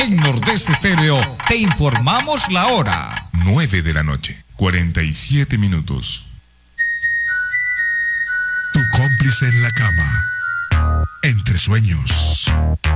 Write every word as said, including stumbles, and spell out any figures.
En Nordeste Estéreo te informamos la hora. nueve de la noche, cuarenta y siete minutos. Tu cómplice en la cama. Entre sueños.